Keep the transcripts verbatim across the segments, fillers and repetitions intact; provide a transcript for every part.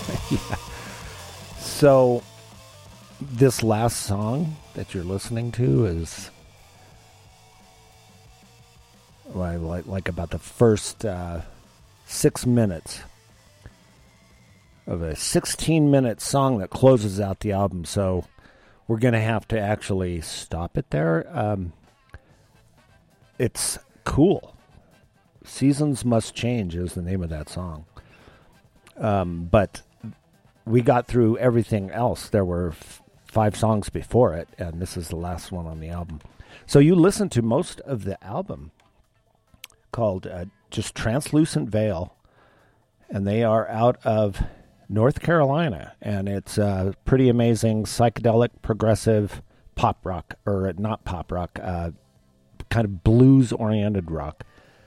Yeah. So this last song that you're listening to is well, like, like about the first uh, six minutes of a sixteen-minute song that closes out the album. So we're going to have to actually stop it there. Um, it's cool. Seasons Must Change is the name of that song. Um, but we got through everything else. There were f- five songs before it, and this is the last one on the album. So you listen to most of the album called uh, just Translucent Veil, and they are out of North Carolina, and it's uh, pretty amazing psychedelic progressive pop rock, or not pop rock, uh, kind of blues-oriented rock.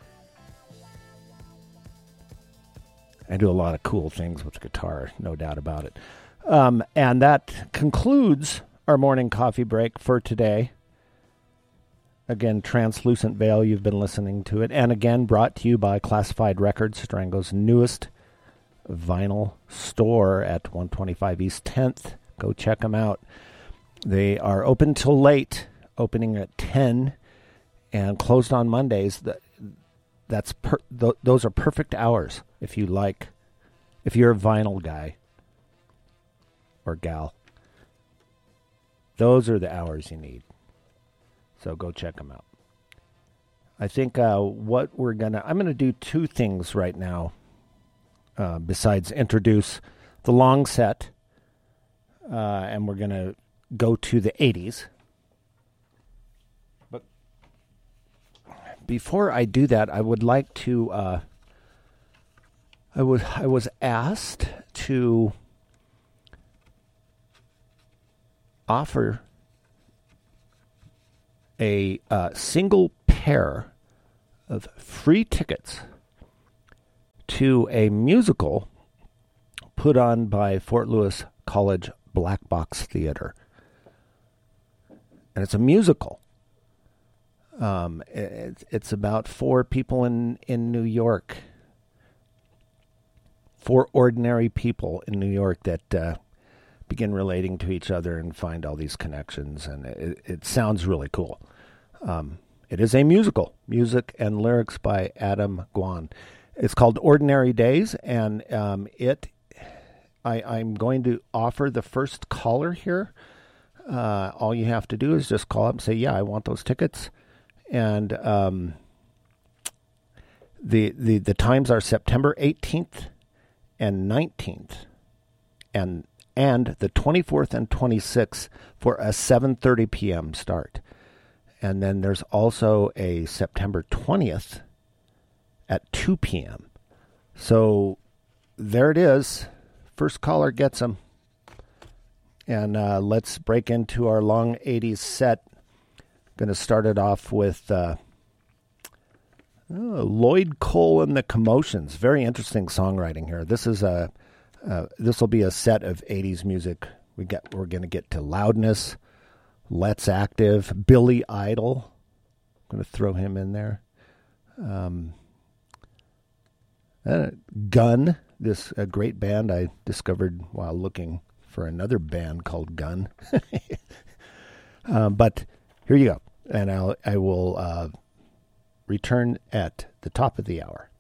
I do a lot of cool things with guitar, no doubt about it. Um, and that concludes our morning coffee break for today. Again, Translucent Veil, you've been listening to it. And again, brought to you by Classified Records, Durango's newest vinyl store at one twenty-five East tenth. Go check them out. They are open till late, opening at ten and closed on Mondays. That's per, th- those are perfect hours if you like, if you're a vinyl guy or gal. Those are the hours you need. So go check them out. I think uh, what we're gonna, I'm gonna do two things right now. Uh, besides introduce the long set, uh, and we're gonna go to the eighties. But before I do that, I would like to. Uh, I was I was asked to offer a uh, single pair of free tickets to a musical put on by Fort Lewis College Black Box Theater. And it's a musical. Um, it, it's about four people in, in New York. Four ordinary people in New York that uh, begin relating to each other and find all these connections. And it, it sounds really cool. Um, it is a musical. Music and lyrics by Adam Guan. It's called Ordinary Days, and um, it. I, I'm going to offer the first caller here. Uh, all you have to do is just call up and say, "Yeah, I want those tickets." And um, the the the times are September eighteenth and nineteenth, and and the twenty-fourth and twenty-sixth for a seven thirty p.m. start. And then there's also a September twentieth. At two p.m. So there it is. First caller gets them. And uh, let's break into our long eighties set. Going to start it off with uh, oh, Lloyd Cole and the Commotions. Very interesting songwriting here. This is a uh, this will be a set of eighties music. We got we're going to get to Loudness, Let's Active, Billy Idol. I'm going to throw him in there. Um. Uh, Gun, this a great band I discovered while looking for another band called Gun. um, but here you go, and I'll, I will uh, return at the top of the hour.